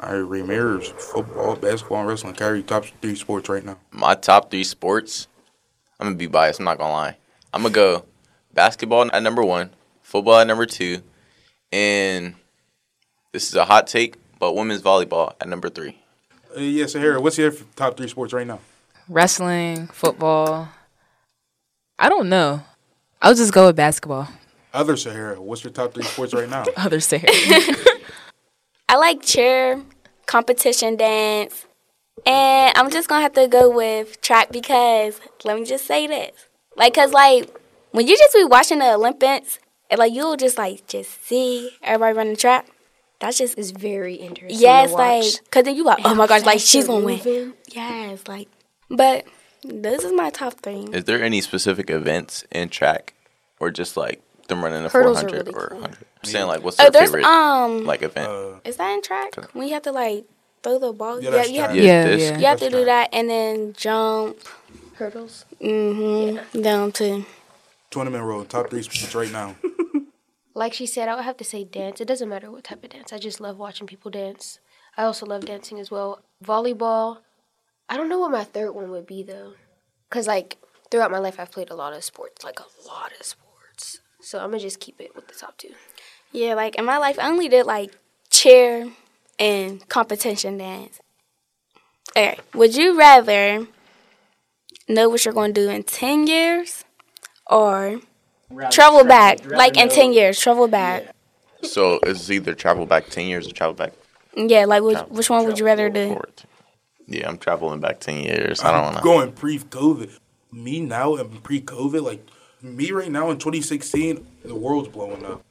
All right, Ramirez, football, basketball, and wrestling. Kyrie, top three sports right now. My top three sports, I'm going to be biased. I'm not going to lie. I'm going to go basketball at number 1, football at number 2, and this is a hot take, but women's volleyball at number 3. Yeah, Sahara, what's your top three sports right now? Wrestling, football. I don't know. I'll just go with basketball. Other Sahara, what's your top three sports right now? Other say. I like cheer, competition dance, and I'm just going to have to go with track because, let me just say this. Because, when you just be watching the Olympics, and, you'll just see everybody running track, that's just... It's very interesting yes, to watch. because then you oh my gosh, she's going to win. moving. Yes, but this is my top 3. Is there any specific events in track or just, them running a Hurdles are 400 really or cool. 100? I'm saying, what's their there's, favorite, event? is that in track? When you have to, throw the ball? Yeah, that's you have track. to, Yeah, this- yeah. you have to That's do track. that and then jump. Hurdles. Down to... Tournament road, top three sports right now. Like she said, I would have to say dance. It doesn't matter what type of dance. I just love watching people dance. I also love dancing as well. Volleyball. I don't know what my third one would be, though. Because, throughout my life, I've played a lot of sports. A lot of sports. So I'm going to just keep it with the top 2. Yeah, in my life, I only did, cheer and competition dance. Okay, would you rather know what you're going to do in 10 years or travel back? In 10 years, travel back. So it's either travel back 10 years or travel back Yeah, which one would you rather do? forward. Yeah, I'm traveling back 10 years. I don't know. Going pre-COVID. Me now and pre-COVID, me right now in 2016, the world's blowing up.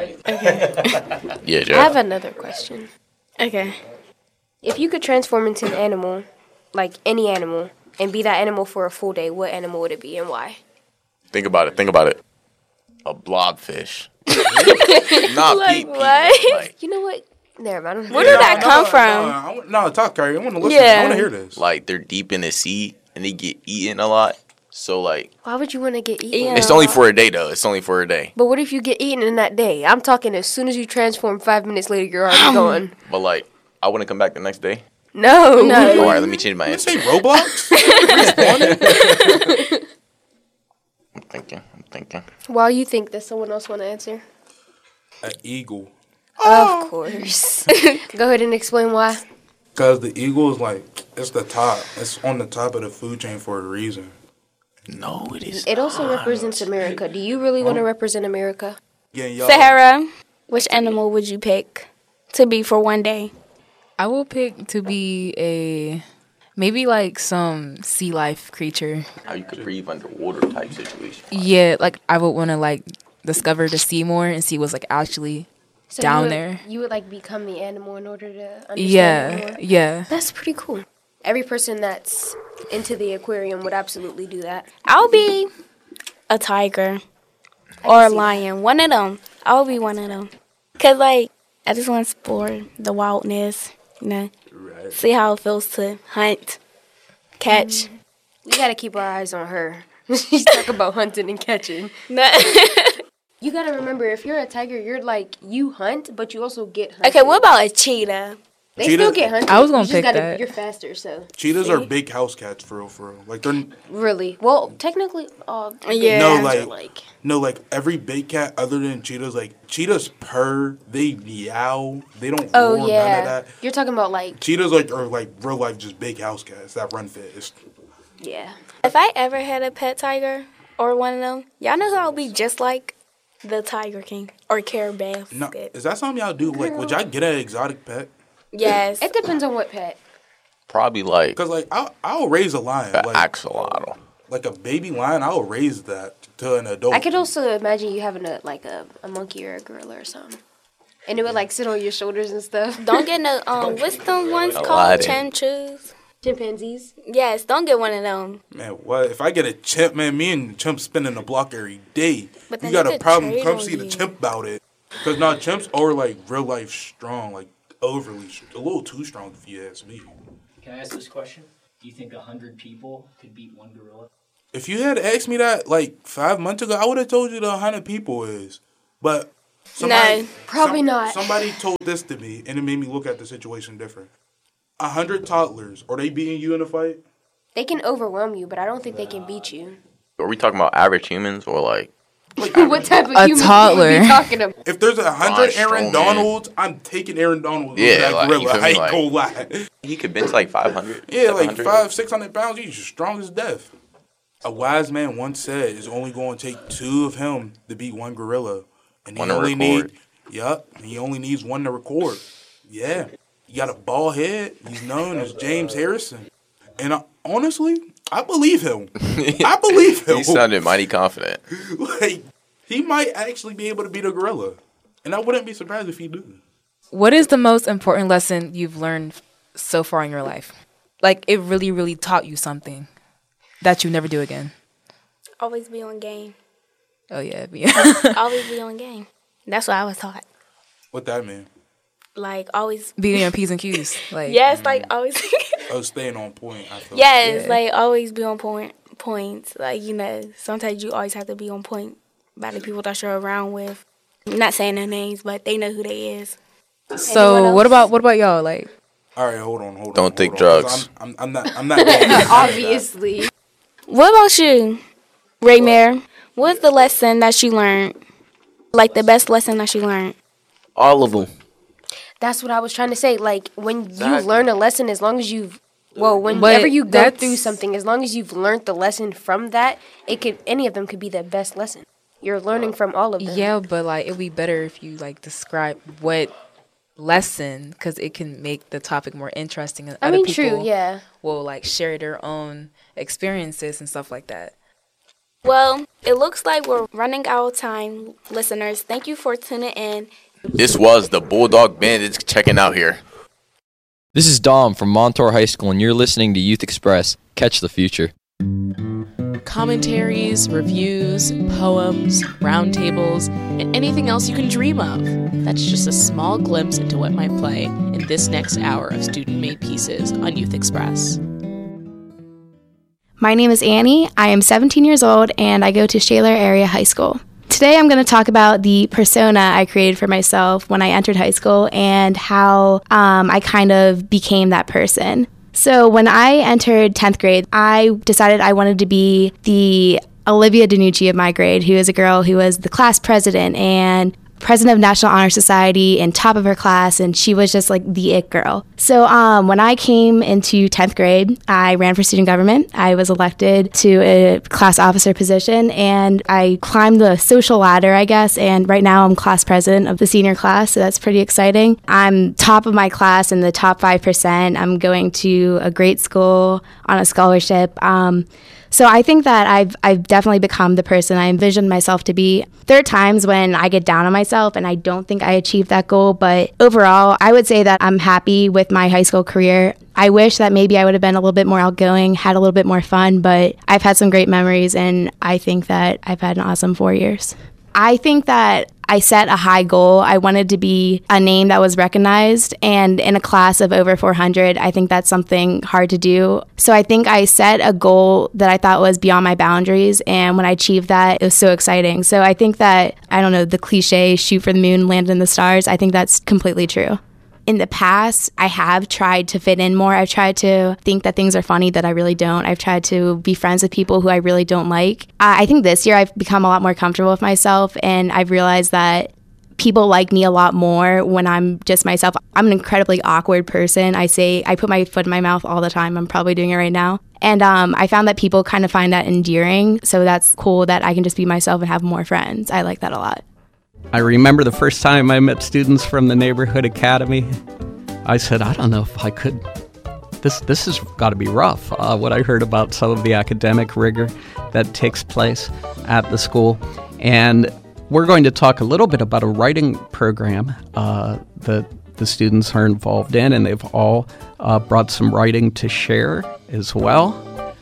Yeah, I Joe. have another question. Okay. If you could transform into an animal, any animal, and be that animal for a full day, what animal would it be and why? Think about it. A blobfish. Not Pete. what? You know what? Never mind. Where did that come from? No, talk, Kyrie. I want to listen. Yeah. I want to hear this. They're deep in the sea and they get eaten a lot. So, Why would you want to get eaten? Yeah. it's only for a day, though. It's only for a day. But what if you get eaten in that day? I'm talking as soon as you transform 5 minutes later, you're already gone. But, I want to come back the next day. No. All right, let me change my Did answer. you say Roblox? I'm thinking. While you think, does someone else want to answer? An eagle. Of course. Go ahead and explain why. Because the eagle is it's the top. It's on the top of the food chain for a reason. No, it is. It also represents America. Do you really want to represent America? Yeah, y'all. Sahara, which animal would you pick to be for one day? I will pick to be maybe some sea life creature. How you could breathe underwater type situation. Yeah, I would want to discover the sea more and see what's actually So down you would, there. You would become the animal in order to understand it Yeah, more? yeah. That's pretty cool. Every person that's into the aquarium would absolutely do that. I'll be a tiger or a lion. One of them. I'll be one of them. Because, I just want to explore the wildness, Right. see how it feels to hunt, catch. We got to keep our eyes on her. She's talking about hunting and catching. You got to remember, if you're a tiger, you're you hunt, but you also get hunted. Okay, what about a cheetah? They Cheetah- still get hunted. I was gonna You just pick gotta- that. You're faster, so. Cheetahs are big house cats, for real. They're... Really? Well, technically, Yeah. No, every big cat other than cheetahs, cheetahs purr, they meow, they don't Oh, roar, yeah. none of that. You're talking about, Cheetahs, are real life just big house cats that run fast. yeah. If I ever had a pet tiger or one of them, y'all know who I'll be just like the Tiger King or Carabao. No, is that something y'all do? Would y'all get an exotic pet? Yes. It depends on what pet. Probably Because, I'll raise a lion. an axolotl. A baby lion, I'll raise that to an adult. I could also imagine you having a monkey or a gorilla or something. And it would, sit on your shoulders and stuff. Don't get no, what's them ones called? Aladdin. Chinchus? Chimpanzees. Yes, don't get one of them. Man, what? If I get a chimp, man, me and the chimp spinning the block every day. But You then got they a could problem, trade come on see the you. chimp about it. Because, chimps are, real life strong, overly, a little too strong if you ask me. Can I ask this question? Do you think 100 people could beat one gorilla? If you had asked me that, 5 months ago, I would have told you the 100 people is. But Probably not. Somebody told this to me, and it made me look at the situation different. 100 toddlers, are they beating you in a fight? They can overwhelm you, but I don't think they can beat you. Are we talking about average humans or like? What type of A human toddler. are we talking about? If there's 100 Braun Aaron Strowman. Donalds, I'm taking Aaron Donald Yeah, over that like, you gorilla. feel I me, ain't like- gonna lie. He could bench like 500. Yeah, like 700. 600 pounds. He's strong as death. A wise man once said it's only going to take 2 of him to beat one gorilla, and he One to only record. he only needs one to record. Yeah, he got a bald head. He's known as James Harrison, and honestly, I believe him. I believe him. He sounded mighty confident. Like he might actually be able to beat a gorilla, and I wouldn't be surprised if he do. What is the most important lesson you've learned so far in your life? Like, it really, really taught you something that you never do again. Always be on game. Oh, yeah. Always be on game. That's what I was taught. What that mean? Like, always. Being on P's and Q's. Like, Yes, like, always. Oh, staying on point. I feel. Yes, Yeah. like, always be on points. Like, you know, sometimes you always have to be on point by the people that you're around with. I'm not saying their names, but they know who they is. So, Anyone what else? about y'all? Like, All right, hold on. Don't hold take on, 'cause drugs. I'm not. Going to Obviously. What about you, Raymare? What's the lesson that you learned? Like, the best lesson that you learned? All of them. That's what I was trying to say. Like, when you Exactly. learn a lesson, as long as you've, whenever you go that's- through something, as long as you've learned the lesson from that, any of them could be the best lesson. You're learning from all of them. yeah, but, like, it'd be better if you, like, describe what lesson, because it can make the topic more interesting. And I other mean, people true, yeah. will, like, share their own experiences and stuff like that. Well, it looks like we're running out of time, listeners. Thank you for tuning in. This was the Bulldog Bandits checking out here. This is Dom from Montour High School, and you're listening to Youth Express. Catch the future. Commentaries, reviews, poems, roundtables, and anything else you can dream of. That's just a small glimpse into what might play in this next hour of student-made pieces on Youth Express. My name is Annie. I am 17 years old, and I go to Shaler Area High School. Today I'm going to talk about the persona I created for myself when I entered high school and how I kind of became that person. So when I entered 10th grade, I decided I wanted to be the Olivia DiNucci of my grade, who is a girl who was the class president and president of National Honor Society and top of her class, and she was just like the it girl. So when I came into 10th grade, I ran for student government. I was elected to a class officer position, and I climbed the social ladder, I guess, and right now I'm class president of the senior class, so that's pretty exciting. I'm top of my class in the top 5%. I'm going to a great school on a scholarship. So I think that I've definitely become the person I envisioned myself to be. There are times when I get down on myself and I don't think I achieved that goal, but overall, I would say that I'm happy with my high school career. I wish that maybe I would have been a little bit more outgoing, had a little bit more fun, but I've had some great memories, and I think that I've had an awesome 4 years. I think that I set a high goal. I wanted to be a name that was recognized, and in a class of over 400, I think that's something hard to do. So I think I set a goal that I thought was beyond my boundaries, and when I achieved that, it was so exciting. So I think that, I don't know, the cliche, shoot for the moon, land in the stars, I think that's completely true. In the past, I have tried to fit in more. I've tried to think that things are funny that I really don't. I've tried to be friends with people who I really don't like. I think this year I've become a lot more comfortable with myself, and I've realized that people like me a lot more when I'm just myself. I'm an incredibly awkward person. I put my foot in my mouth all the time. I'm probably doing it right now. And I found that people kind of find that endearing. So that's cool that I can just be myself and have more friends. I like that a lot. I remember the first time I met students from the neighborhood academy. I said, I don't know if I could. This has got to be rough. What I heard about some of the academic rigor that takes place at the school. And we're going to talk a little bit about a writing program that the students are involved in, and they've all brought some writing to share as well.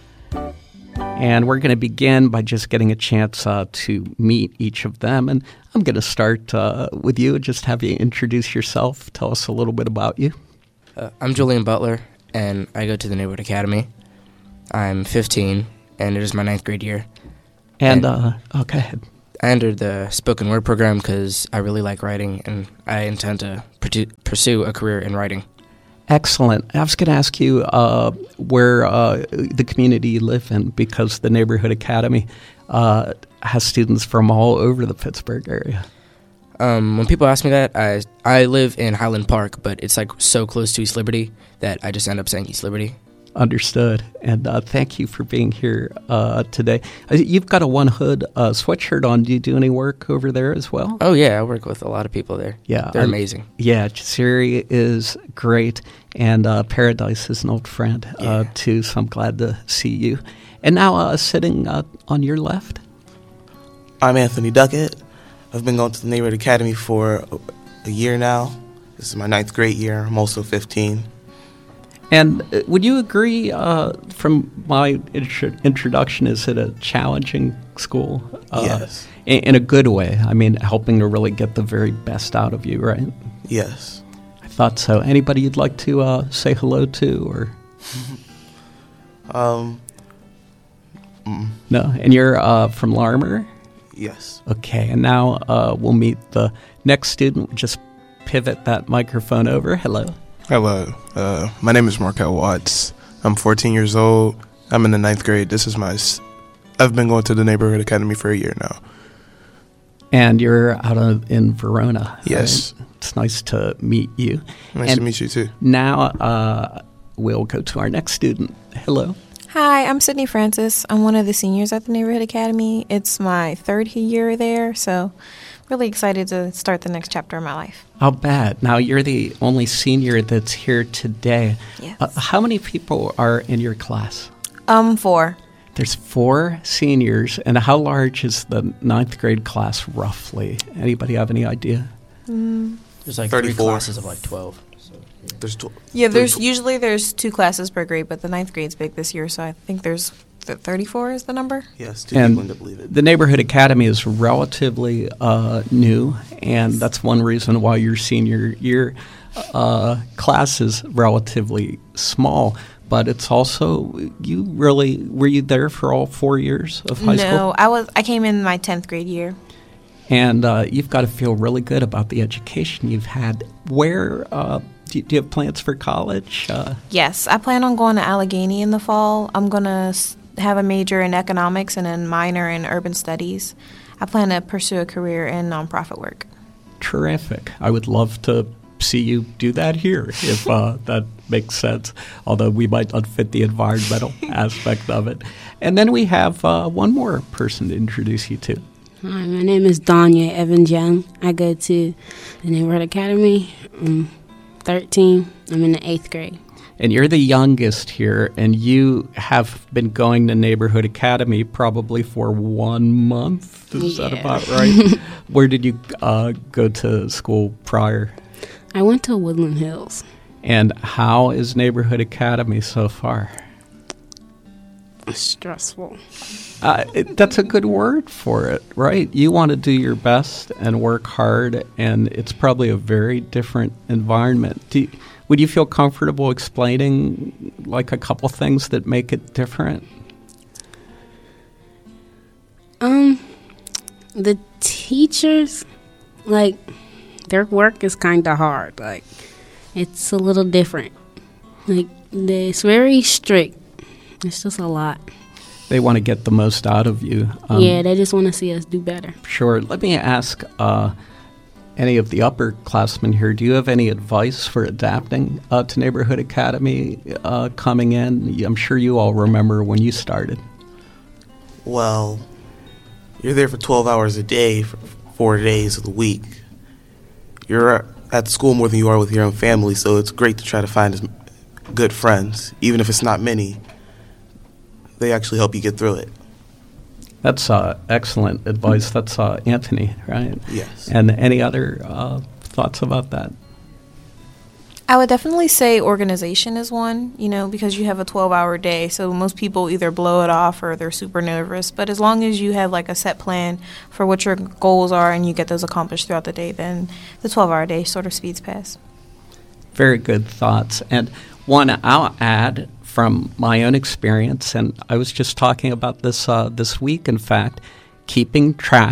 And we're going to begin by just getting a chance to meet each of them. And I'm going to start with you, just have you introduce yourself. Tell us a little bit about you. I'm Julian Butler, and I go to the Neighborhood Academy. I'm 15, and it is my 9th grade year. And, go ahead. I entered the spoken word program because I really like writing, and I intend to pursue a career in writing. Excellent. I was going to ask you where the community you live in, because the Neighborhood Academy has students from all over the Pittsburgh area. When people ask me that, I live in Highland Park, but it's like so close to East Liberty that I just end up saying East Liberty. Understood. And thank you for being here today. You've got a One Hood sweatshirt on. Do you do any work over there as well? Oh, yeah. I work with a lot of people there. Yeah. They're amazing. Yeah. Jasiri is great. And Paradise is an old friend, too. So I'm glad to see you. And now sitting on your left. I'm Anthony Duckett. I've been going to the Neighborhood Academy for a year now. This is my 9th grade year. I'm also 15. And would you agree, from my introduction, is it a challenging school? Yes. In a good way. I mean, helping to really get the very best out of you, right? Yes. I thought so. Anybody you'd like to say hello to? Or No? And you're from Larimer? Yes. Okay, and now we'll meet the next student. Just pivot that microphone over. Hello. Hello. My name is Markel Watts. I'm 14 years old. I'm in the 9th grade. I've been going to the Neighborhood Academy for a year now. And you're out in Verona. Yes. Right? It's nice to meet you. Nice to meet you too. Now we'll go to our next student. Hello. Hi, I'm Sydney Francis. I'm one of the seniors at the Neighborhood Academy. It's my 3rd year there, so really excited to start the next chapter of my life. I'll bet. Now, you're the only senior that's here today. Yes. How many people are in your class? 4. There's 4 seniors. And how large is the 9th grade class, roughly? Anybody have any idea? There's like 34. 3 classes of like 12. There's 12. Yeah, there's 2 classes per grade, but the 9th grade's big this year, so I think there's 34 is the number. Yes, 2 people to believe it. The Neighborhood Academy is relatively new, and that's one reason why your senior year class is relatively small. But it's also, were you there for all 4 years of high school? No, I came in my 10th grade year. And you've got to feel really good about the education you've had. Where do you have plans for college? Yes, I plan on going to Allegheny in the fall. I'm going to have a major in economics and a minor in urban studies. I plan to pursue a career in nonprofit work. Terrific. I would love to see you do that here, if that makes sense, although we might not fit the environmental aspect of it. And then we have one more person to introduce you to. Hi, my name is Danya Evans Young. I go to the Neighborhood Academy. I'm 13. I'm in the 8th grade. And you're the youngest here, and you have been going to Neighborhood Academy probably for 1 month. Is that about right? Where did you go to school prior? I went to Woodland Hills. And how is Neighborhood Academy so far? Stressful. That's a good word for it, right? You want to do your best and work hard, and it's probably a very different environment. Would you feel comfortable explaining like a couple things that make it different? The teachers, like, their work is kind of hard. Like, it's a little different. Like, it's very strict. It's just a lot. They want to get the most out of you. Yeah, they just want to see us do better. Sure. Let me ask any of the upperclassmen here, do you have any advice for adapting to Neighborhood Academy coming in? I'm sure you all remember when you started. Well, you're there for 12 hours a day for 4 days of the week. You're at school more than you are with your own family, so it's great to try to find good friends, even if it's not many. They actually help you get through it. That's excellent advice. That's Anthony, right? Yes. And any other thoughts about that? I would definitely say organization is one, because you have a 12-hour day. So most people either blow it off or they're super nervous. But as long as you have like a set plan for what your goals are and you get those accomplished throughout the day, then the 12-hour day sort of speeds past. Very good thoughts. And one I'll add from my own experience, and I was just talking about this this week, in fact, keeping track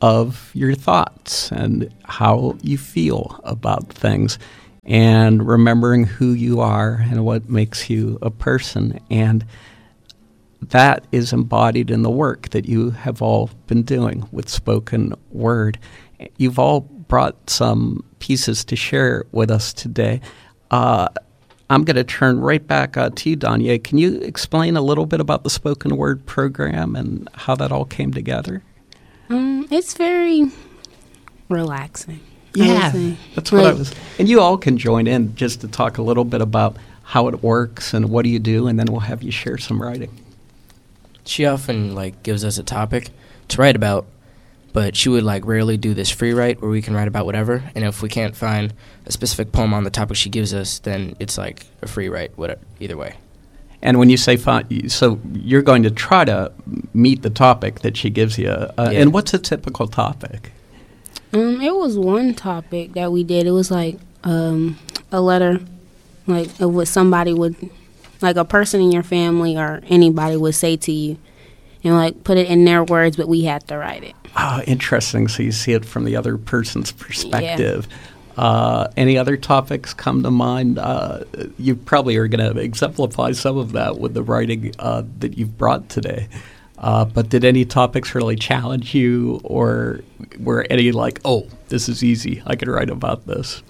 of your thoughts and how you feel about things, and remembering who you are and what makes you a person. And that is embodied in the work that you have all been doing with spoken word. You've all brought some pieces to share with us today. I'm going to turn right back to you, Danya. Can you explain a little bit about the spoken word program and how that all came together? It's very relaxing. Yeah, that's what I was. And you all can join in just to talk a little bit about how it works and what do you do, and then we'll have you share some writing. She often gives us a topic to write about, but she would rarely do this free write where we can write about whatever. And if we can't find a specific poem on the topic she gives us, then it's a free write, either way. And when you say so you're going to try to meet the topic that she gives you. And what's a typical topic? It was one topic that we did. It was a letter, of what somebody would, a person in your family or anybody would say to you, and put it in their words, but we had to write it. Oh, interesting. So you see it from the other person's perspective. Yeah. Any other topics come to mind? You probably are going to exemplify some of that with the writing that you've brought today. But did any topics really challenge you, or were any oh, this is easy, I could write about this?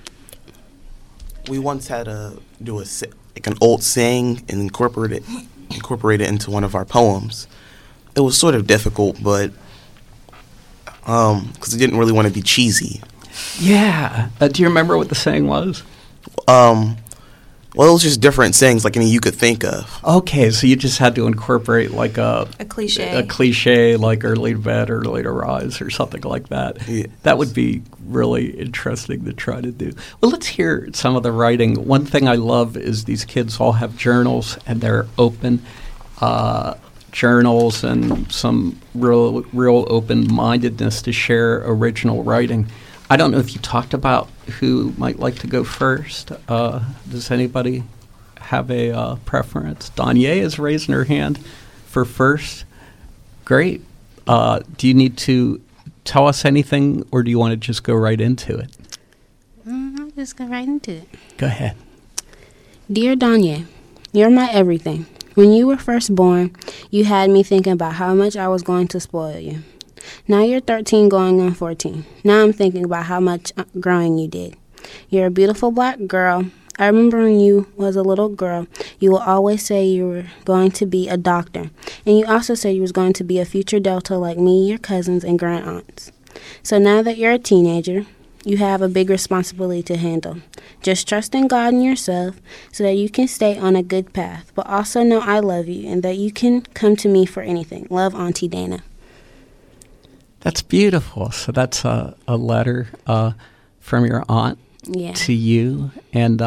We once had to do an old saying and incorporate it into one of our poems. It was sort of difficult, but because we didn't really want to be cheesy. Yeah. Do you remember what the saying was? Well, it was just different sayings any you could think of. Okay, so you just had to incorporate a cliche. A cliche like early to bed, early to rise or something like that. Yeah. That would be really interesting to try to do. Well, let's hear some of the writing. One thing I love is these kids all have journals, and they're open journals and some real open-mindedness to share original writing. I don't know if you talked about who might like to go first. Does anybody have a preference? Danye is raising her hand for first. Great. Do you need to tell us anything, or do you want to just go right into it? I'll just go right into it. Go ahead. Dear Danye, you're my everything. When you were first born, you had me thinking about how much I was going to spoil you. Now you're 13 going on 14. Now I'm thinking about how much growing you did. You're a beautiful black girl. I remember when you was a little girl, you would always say you were going to be a doctor. And you also said you was going to be a future Delta like me, your cousins, and grand aunts. So now that you're a teenager, you have a big responsibility to handle. Just trust in God and yourself so that you can stay on a good path. But also know I love you and that you can come to me for anything. Love, Auntie Dana. That's beautiful. So that's a letter from your aunt to you. And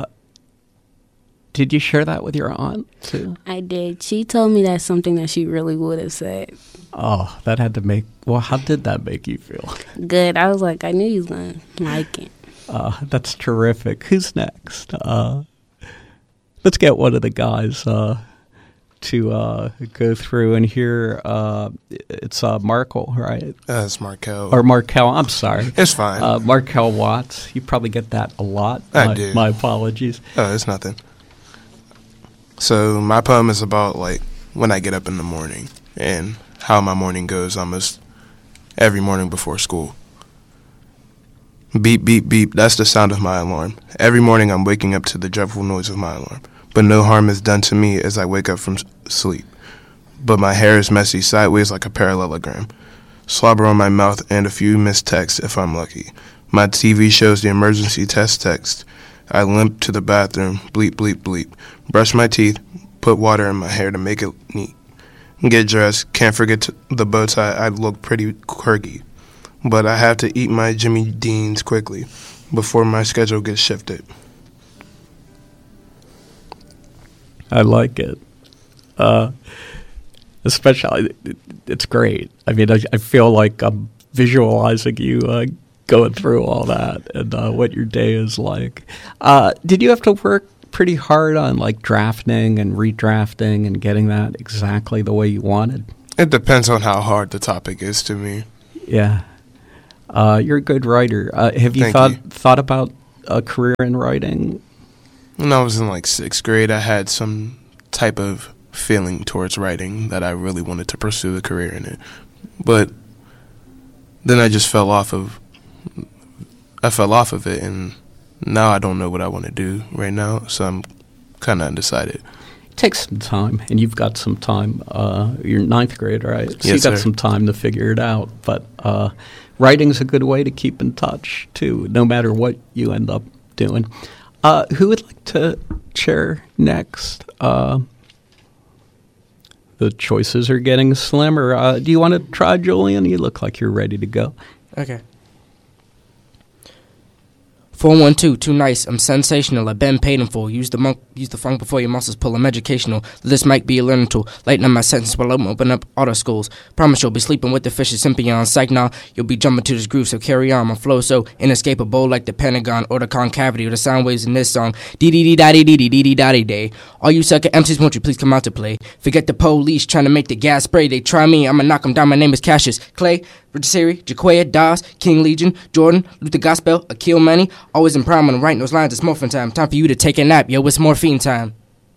did you share that with your aunt too? I did. She told me that's something that she really would have said. Oh, that had to how did that make you feel? Good. I was I knew you was going to like it. That's terrific. Who's next? Let's get one of the guys to go through and hear. It's Markel, right? It's Markel. Or Markel, I'm sorry. It's fine. Markel Watts. You probably get that a lot. I do. My apologies. Oh, it's nothing. So my poem is about when I get up in the morning and how my morning goes almost every morning before school. Beep, beep, beep, that's the sound of my alarm. Every morning I'm waking up to the dreadful noise of my alarm. But no harm is done to me as I wake up from sleep. But my hair is messy sideways like a parallelogram. Slobber on my mouth and a few missed texts if I'm lucky. My TV shows the emergency test text. I limp to the bathroom, bleep, bleep, bleep. Brush my teeth, put water in my hair to make it neat. Get dressed, can't forget the bow tie, I look pretty quirky. But I have to eat my Jimmy Deans quickly before my schedule gets shifted. I like it. Especially, it's great. I mean, I feel like I'm visualizing you going through all that and what your day is like. Did you have to work pretty hard on drafting and redrafting and getting that exactly the way you wanted? It depends on how hard the topic is to me. Yeah. You're a good writer. Have you thought about a career in writing? When I was in like 6th grade, I had some type of feeling towards writing that I really wanted to pursue a career in it. But then I just fell off of it, and now I don't know what I want to do right now, so I'm kind of undecided. Take some time, and you've got some time. You're 9th grade, right? So Yes, you've got sir. some time to figure it out. But writing's a good way to keep in touch, too, no matter what you end up doing. Who would like to chair next? The choices are getting slimmer. Do you want to try, Julian? You look like you're ready to go. Okay. 412, too nice. I'm sensational. I've been paid in full. Use the funk before your muscles pull. I'm educational. This might be a learning tool. Lighten up my sentence while I'm open up auto schools. Promise you'll be sleeping with the fishes Sympion. Psych now, you'll be jumping to this groove, so carry on. My flow so inescapable like the Pentagon or the concavity or the sound waves in this song. Dee-dee-dee-da-dee-dee-dee-dee-da-dee-day. All you sucker MCs, won't you please come out to play? Forget the police trying to make the gas spray. They try me, I'ma knock them down. My name is Cassius Clay. Siri, Jaquaya, Dawes, King Legion, Jordan, Luther Gospel, Akil Manny. Always in prime when I'm writing those lines. It's morphin' time. Time for you to take a nap. Yo, it's morphine time.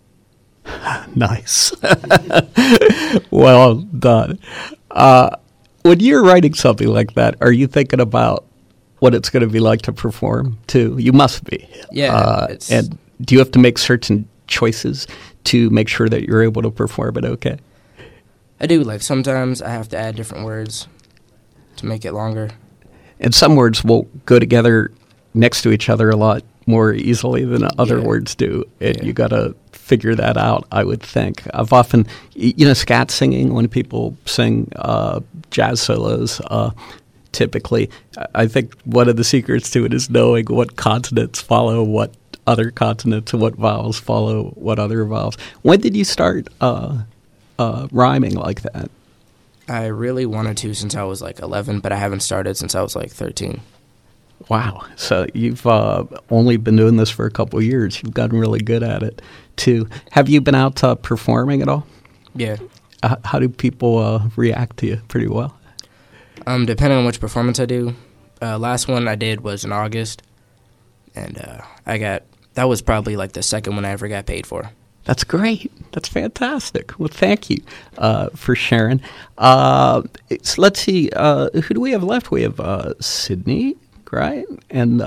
Nice. Well done. When you're writing something like that, are you thinking about what it's going to be like to perform, too? You must be. Yeah. And do you have to make certain choices to make sure that you're able to perform it okay? I do. Like, sometimes I have to add different words to make it longer. And some words will go together next to each other a lot more easily than other words do. And you got to figure that out, I would think. I've often, scat singing, when people sing jazz solos, typically, I think one of the secrets to it is knowing what consonants follow what other consonants and what vowels follow what other vowels. When did you start rhyming like that? I really wanted to since I was like 11, but I haven't started since I was like 13. Wow. So you've only been doing this for a couple of years. You've gotten really good at it, too. Have you been out performing at all? Yeah. How do people react to you? Pretty well? Depending on which performance I do. Last one I did was in August, and that was probably like the second one I ever got paid for. That's great. That's fantastic. Well, thank you for sharing. Let's see. Who do we have left? We have Sydney, right? And,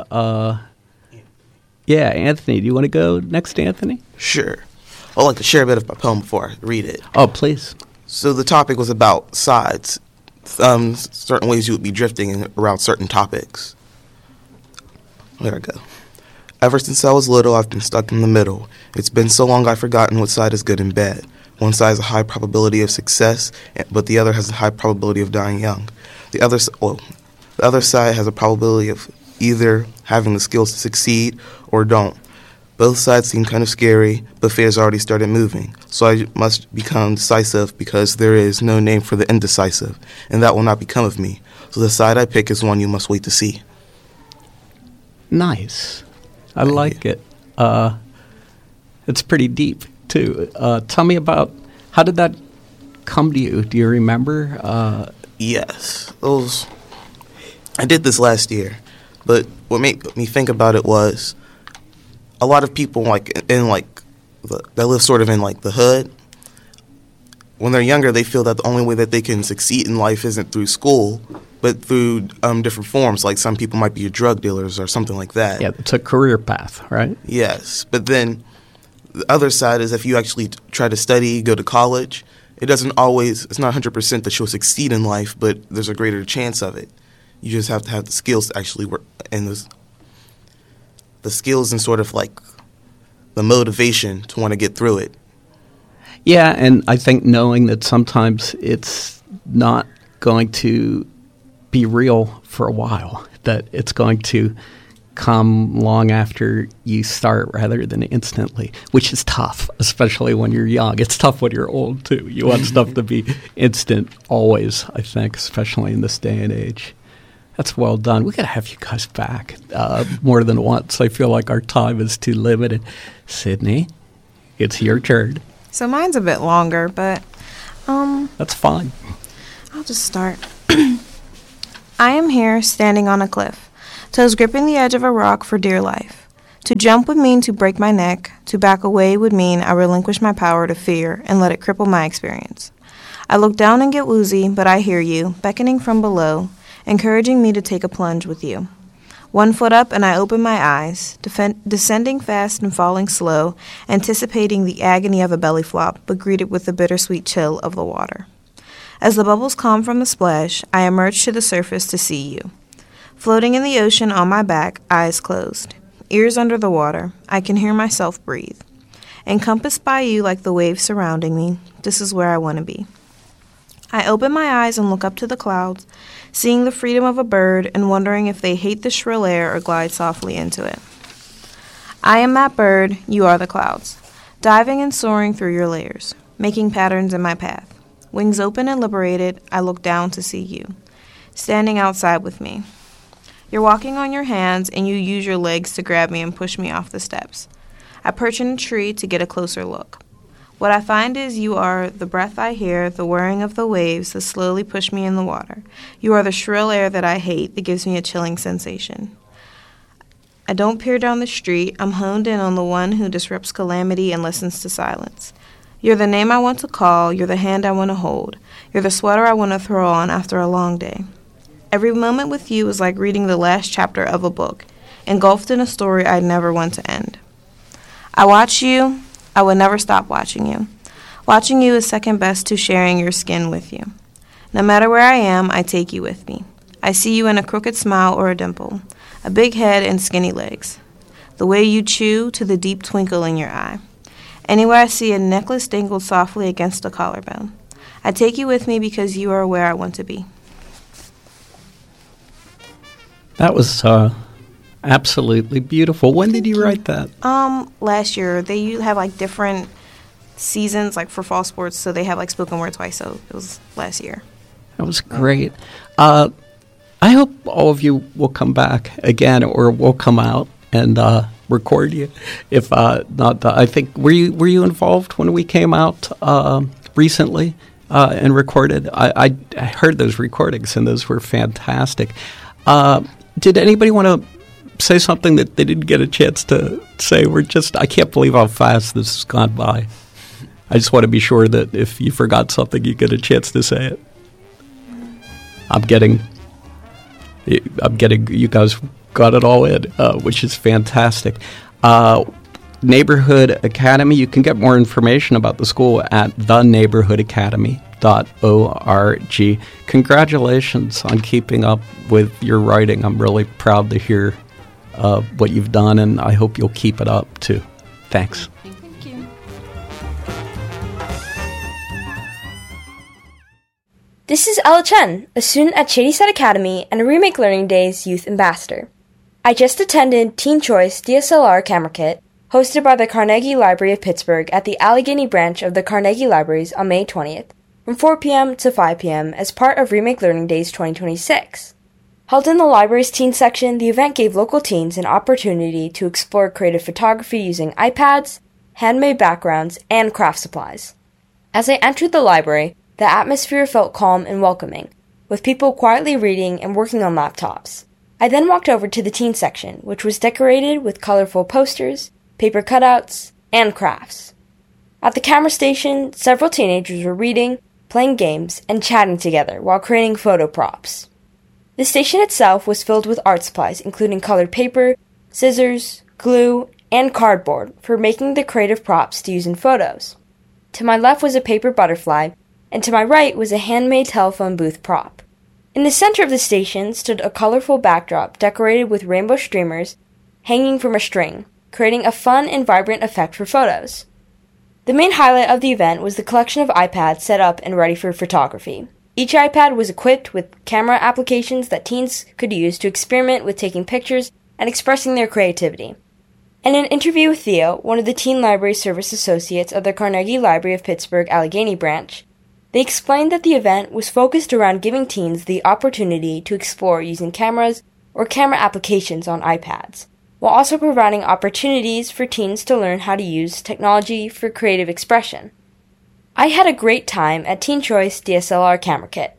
Anthony. Do you want to go next, Anthony? Sure. I'd like to share a bit of my poem before I read it. Oh, please. So the topic was about sides. Certain ways you would be drifting around certain topics. There I go. Ever since I was little, I've been stuck in the middle. It's been so long I've forgotten what side is good and bad. One side has a high probability of success, but the other has a high probability of dying young. The other side has a probability of either having the skills to succeed or don't. Both sides seem kind of scary, but fear's already started moving. So I must become decisive because there is no name for the indecisive, and that will not become of me. So the side I pick is one you must wait to see. Nice. I like it. It's pretty deep, too. Tell me about, how did that come to you? Do you remember? Yes. I did this last year, but what made me think about it was a lot of people that live sort of in like the hood. When they're younger, they feel that the only way that they can succeed in life isn't through school, but through different forms. Like some people might be drug dealers or something like that. Yeah, it's a career path, right? Yes, but then the other side is if you actually try to study, go to college, it's not 100% that you'll succeed in life, but there's a greater chance of it. You just have to have the skills to actually work, and the skills and sort of like the motivation to want to get through it. Yeah, and I think knowing that sometimes it's not going to be real for a while, that it's going to come long after you start rather than instantly, which is tough, especially when you're young. It's tough when you're old, too. You want stuff to be instant always, I think, especially in this day and age. That's well done. We got to have you guys back more than once. I feel like our time is too limited. Sydney, it's your turn. So mine's a bit longer, but that's fine. I'll just start. I am here, standing on a cliff, toes gripping the edge of a rock for dear life. To jump would mean to break my neck, to back away would mean I relinquish my power to fear and let it cripple my experience. I look down and get woozy, but I hear you, beckoning from below, encouraging me to take a plunge with you. 1 foot up and I open my eyes, descending fast and falling slow, anticipating the agony of a belly flop, but greeted with the bittersweet chill of the water. As the bubbles calm from the splash, I emerge to the surface to see you. Floating in the ocean on my back, eyes closed. Ears under the water, I can hear myself breathe. Encompassed by you like the waves surrounding me, this is where I want to be. I open my eyes and look up to the clouds, seeing the freedom of a bird and wondering if they hate the shrill air or glide softly into it. I am that bird, you are the clouds, diving and soaring through your layers, making patterns in my path. Wings open and liberated, I look down to see you, standing outside with me. You're walking on your hands and you use your legs to grab me and push me off the steps. I perch in a tree to get a closer look. What I find is you are the breath I hear, the whirring of the waves that slowly push me in the water. You are the shrill air that I hate that gives me a chilling sensation. I don't peer down the street, I'm honed in on the one who disrupts calamity and listens to silence. You're the name I want to call, you're the hand I want to hold, you're the sweater I want to throw on after a long day. Every moment with you is like reading the last chapter of a book, engulfed in a story I'd never want to end. I watch you, I would never stop watching you. Watching you is second best to sharing your skin with you. No matter where I am, I take you with me. I see you in a crooked smile or a dimple, a big head and skinny legs, the way you chew to the deep twinkle in your eye. Anywhere I see a necklace dangled softly against a collarbone. I take you with me because you are where I want to be. That was absolutely beautiful. When did you write that? Last year. They have like different seasons, like for fall sports, so they have like spoken word twice, so it was last year. That was great. I hope all of you will come back again, or will come out and record you. If not, I think were you involved when we came out recently and recorded? I heard those recordings and those were fantastic. Did anybody want to say something that they didn't get a chance to say? I can't believe how fast this has gone by. I just want to be sure that if you forgot something, you get a chance to say it. I'm getting you guys got it all in, which is fantastic. Neighborhood Academy, you can get more information about the school at theneighborhoodacademy.org. Congratulations on keeping up with your writing. I'm really proud to hear what you've done, and I hope you'll keep it up too. Thanks. Thank you. This is Ella Chen, a student at Shadyside Academy and a Remake Learning Days Youth Ambassador. I just attended Teen Choice DSLR Camera Kit, hosted by the Carnegie Library of Pittsburgh at the Allegheny branch of the Carnegie Libraries on May 20th, from 4 p.m. to 5 p.m. as part of Remake Learning Days 2026. Held in the library's teen section, the event gave local teens an opportunity to explore creative photography using iPads, handmade backgrounds, and craft supplies. As I entered the library, the atmosphere felt calm and welcoming, with people quietly reading and working on laptops. I then walked over to the teen section, which was decorated with colorful posters, paper cutouts, and crafts. At the camera station, several teenagers were reading, playing games, and chatting together while creating photo props. The station itself was filled with art supplies, including colored paper, scissors, glue, and cardboard for making the creative props to use in photos. To my left was a paper butterfly, and to my right was a handmade telephone booth prop. In the center of the station stood a colorful backdrop decorated with rainbow streamers hanging from a string, creating a fun and vibrant effect for photos. The main highlight of the event was the collection of iPads set up and ready for photography. Each iPad was equipped with camera applications that teens could use to experiment with taking pictures and expressing their creativity. In an interview with Theo, one of the Teen Library Service Associates of the Carnegie Library of Pittsburgh Allegheny branch, they explained that the event was focused around giving teens the opportunity to explore using cameras or camera applications on iPads, while also providing opportunities for teens to learn how to use technology for creative expression. I had a great time at Teen Choice DSLR Camera Kit.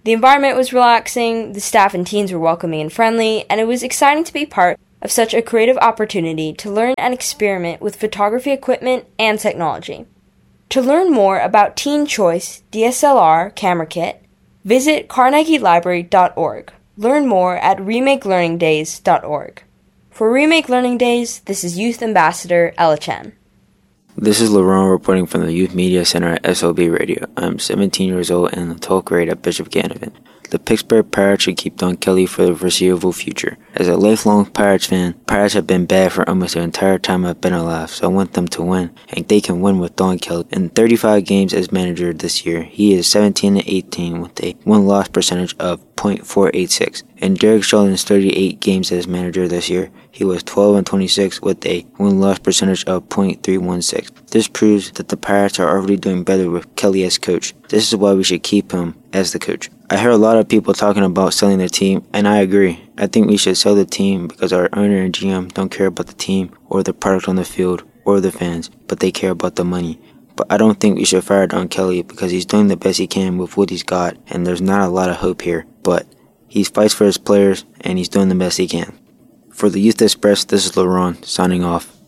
The environment was relaxing, the staff and teens were welcoming and friendly, and it was exciting to be part of such a creative opportunity to learn and experiment with photography equipment and technology. To learn more about Teen Choice DSLR Camera Kit, visit carnegielibrary.org. Learn more at remakelearningdays.org. For Remake Learning Days, this is Youth Ambassador Ella Chen. This is Laurent reporting from the Youth Media Center at SLB Radio. I'm 17 years old and in the 12th grade at Bishop Gannevin. The Pittsburgh Pirates should keep Don Kelly for the foreseeable future. As a lifelong Pirates fan, Pirates have been bad for almost the entire time I've been alive, so I want them to win, and they can win with Don Kelly. In 35 games as manager this year, he is 17-18 with a win-loss percentage of .486. In Derek Shelton's 38 games as manager this year, he was 12-26 with a win-loss percentage of .316. This proves that the Pirates are already doing better with Kelly as coach. This is why we should keep him as the coach. I hear a lot of people talking about selling the team, and I agree. I think we should sell the team because our owner and GM don't care about the team or the product on the field or the fans, but they care about the money. But I don't think we should fire Don Kelly because he's doing the best he can with what he's got, and there's not a lot of hope here. But he fights for his players, and he's doing the best he can. For the Youth Express, this is Laurent, signing off.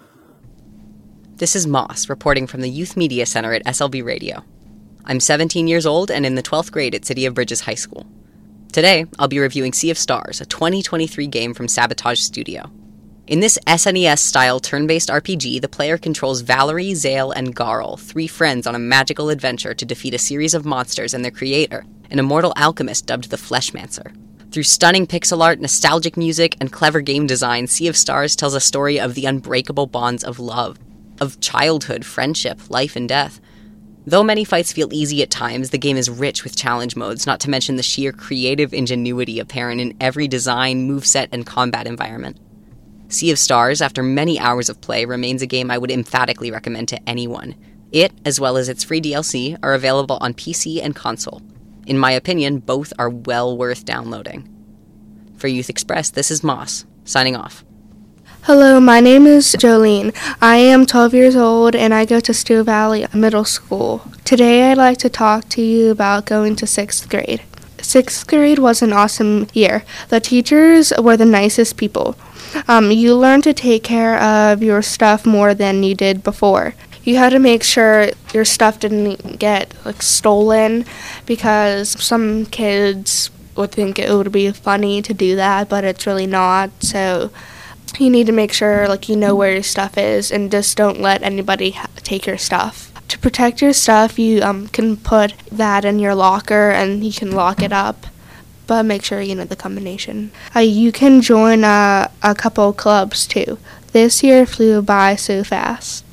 This is Moss, reporting from the Youth Media Center at SLB Radio. I'm 17 years old and in the 12th grade at City of Bridges High School. Today, I'll be reviewing Sea of Stars, a 2023 game from Sabotage Studio. In this SNES-style turn-based RPG, the player controls Valerie, Zale, and Garl, 3 friends on a magical adventure to defeat a series of monsters and their creator, an immortal alchemist dubbed the Fleshmancer. Through stunning pixel art, nostalgic music, and clever game design, Sea of Stars tells a story of the unbreakable bonds of love, of childhood, friendship, life, and death. Though many fights feel easy at times, the game is rich with challenge modes, not to mention the sheer creative ingenuity apparent in every design, moveset, and combat environment. Sea of Stars, after many hours of play, remains a game I would emphatically recommend to anyone. It, as well as its free DLC, are available on PC and console. In my opinion, both are well worth downloading. For Youth Express, this is Moss, signing off. Hello, my name is Jolene. I am 12 years old and I go to Stew Valley Middle School. Today I'd like to talk to you about going to 6th grade. 6th grade was an awesome year. The teachers were the nicest people. You learned to take care of your stuff more than you did before. You had to make sure your stuff didn't get stolen because some kids would think it would be funny to do that, but it's really not. So you need to make sure you know where your stuff is and just don't let anybody take your stuff. To protect your stuff, you can put that in your locker and you can lock it up, but make sure you know the combination. You can join a couple clubs too. This year flew by so fast.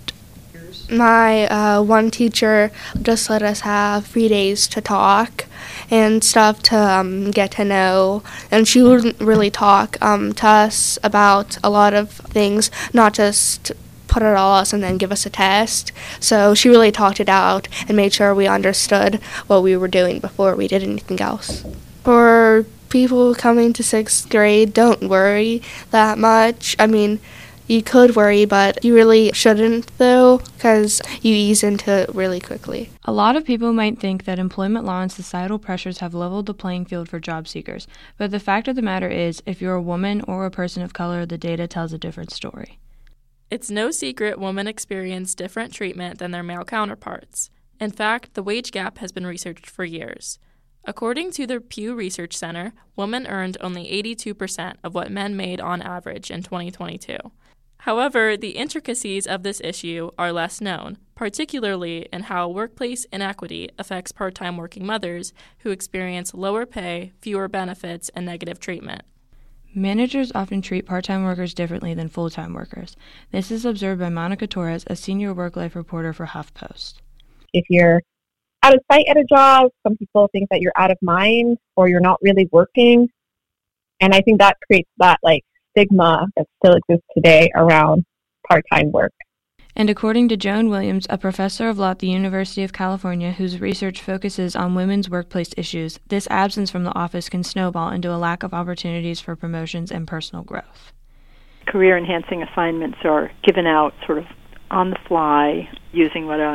My one teacher just let us have 3 days to talk and stuff to get to know, and she wouldn't really talk to us about a lot of things, not just put it all us and then give us a test. So she really talked it out and made sure we understood what we were doing before we did anything else. For people coming to 6th grade, don't worry that much. I mean, you could worry, but you really shouldn't, though, because you ease into it really quickly. A lot of people might think that employment law and societal pressures have leveled the playing field for job seekers, but the fact of the matter is, if you're a woman or a person of color, the data tells a different story. It's no secret women experience different treatment than their male counterparts. In fact, the wage gap has been researched for years. According to the Pew Research Center, women earned only 82% of what men made on average in 2022. However, the intricacies of this issue are less known, particularly in how workplace inequity affects part-time working mothers who experience lower pay, fewer benefits, and negative treatment. Managers often treat part-time workers differently than full-time workers. This is observed by Monica Torres, a senior work-life reporter for HuffPost. If you're out of sight at a job, some people think that you're out of mind or you're not really working. And I think that creates that stigma that still exists today around part-time work. And according to Joan Williams, a professor of law at the University of California whose research focuses on women's workplace issues, this absence from the office can snowball into a lack of opportunities for promotions and personal growth. Career-enhancing assignments are given out sort of on the fly, using what a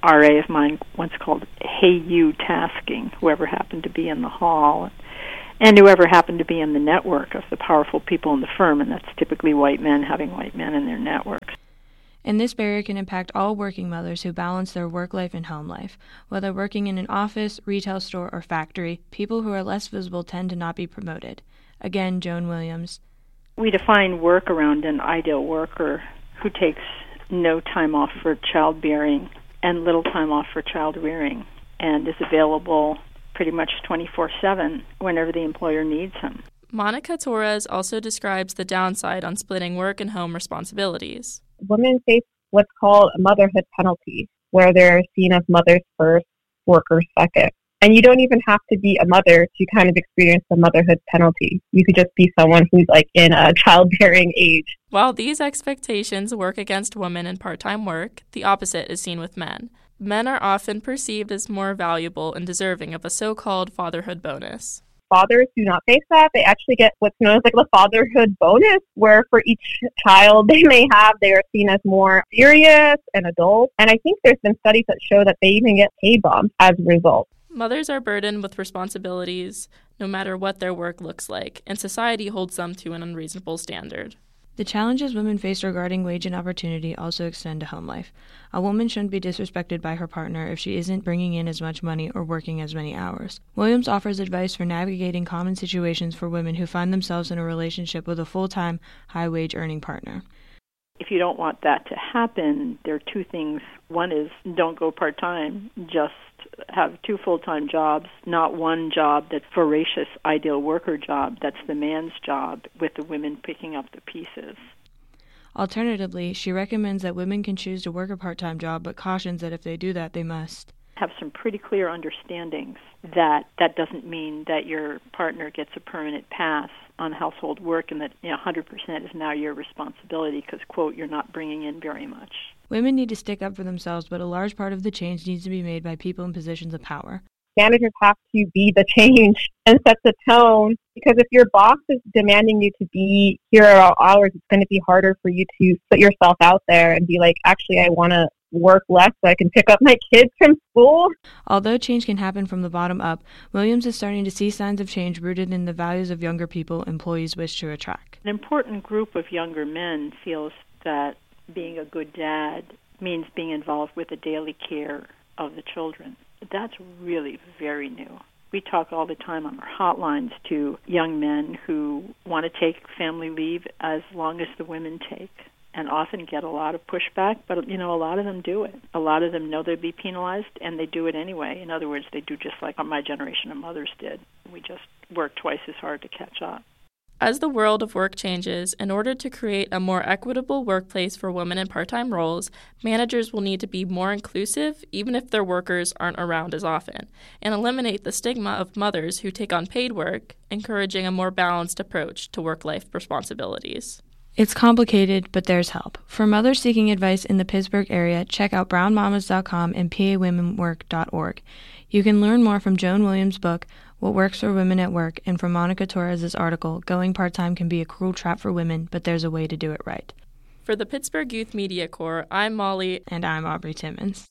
RA of mine once called "Hey You" tasking, whoever happened to be in the hall, and whoever happened to be in the network of the powerful people in the firm, and that's typically white men having white men in their networks. And this barrier can impact all working mothers who balance their work life and home life. Whether working in an office, retail store, or factory, people who are less visible tend to not be promoted. Again, Joan Williams. We define work around an ideal worker who takes no time off for childbearing and little time off for child rearing, and is available pretty much 24/7 whenever the employer needs him. Monica Torres also describes the downside on splitting work and home responsibilities. Women face what's called a motherhood penalty, where they're seen as mothers first, workers second. And you don't even have to be a mother to kind of experience the motherhood penalty. You could just be someone who's like in a childbearing age. While these expectations work against women in part-time work, the opposite is seen with men. Men are often perceived as more valuable and deserving of a so-called fatherhood bonus. Fathers do not face that. They actually get what's known as like the fatherhood bonus, where for each child they may have, they are seen as more serious and adult. And I think there's been studies that show that they even get pay bumps as a result. Mothers are burdened with responsibilities no matter what their work looks like, and society holds them to an unreasonable standard. The challenges women face regarding wage and opportunity also extend to home life. A woman shouldn't be disrespected by her partner if she isn't bringing in as much money or working as many hours. Williams offers advice for navigating common situations for women who find themselves in a relationship with a full-time, high-wage earning partner. If you don't want that to happen, there are two things. One is don't go part-time, just have two full-time jobs, not one job that's voracious ideal worker job, that's the man's job, with the women picking up the pieces. Alternatively, she recommends that women can choose to work a part-time job, but cautions that if they do that, they must have some pretty clear understandings that that doesn't mean that your partner gets a permanent pass on household work and that 100% is now your responsibility because, quote, you're not bringing in very much. Women need to stick up for themselves, but a large part of the change needs to be made by people in positions of power. Managers have to be the change and set the tone, because if your boss is demanding you to be here at all hours, it's going to be harder for you to put yourself out there and be like, actually, I want to work less so I can pick up my kids from school. Although change can happen from the bottom up, Williams is starting to see signs of change rooted in the values of younger people employees wish to attract. An important group of younger men feels that being a good dad means being involved with the daily care of the children. That's really very new. We talk all the time on our hotlines to young men who want to take family leave as long as the women take, and often get a lot of pushback, but a lot of them do it. A lot of them know they'd be penalized, and they do it anyway. In other words, they do just like my generation of mothers did. We just work twice as hard to catch up. As the world of work changes, in order to create a more equitable workplace for women in part-time roles, managers will need to be more inclusive, even if their workers aren't around as often, and eliminate the stigma of mothers who take on paid work, encouraging a more balanced approach to work-life responsibilities. It's complicated, but there's help. For mothers seeking advice in the Pittsburgh area, check out brownmamas.com and pawomenwork.org. You can learn more from Joan Williams' book, What Works for Women at Work, and from Monica Torres' article, Going Part-Time Can Be a Cruel Trap for Women, but There's a Way to Do It Right. For the Pittsburgh Youth Media Corps, I'm Molly. And I'm Aubrey Timmons.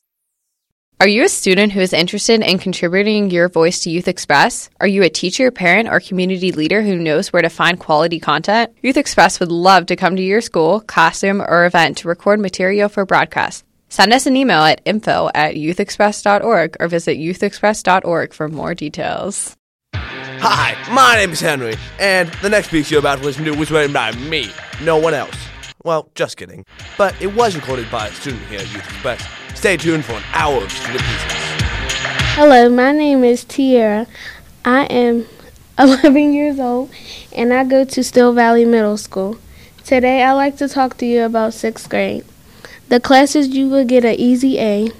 Are you a student who is interested in contributing your voice to Youth Express? Are you a teacher, parent, or community leader who knows where to find quality content? Youth Express would love to come to your school, classroom, or event to record material for broadcast. Send us an email at info@youthexpress.org or visit youthexpress.org for more details. Hi, my name is Henry, and the next piece you're about to listen to was written by me, no one else. Well, just kidding. But it was recorded by a student here at Youth Express. Stay tuned for an hour of student pieces. Hello, my name is Tiara. I am 11 years old, and I go to Still Valley Middle School. Today, I'd like to talk to you about 6th grade. The classes you will get an easy A.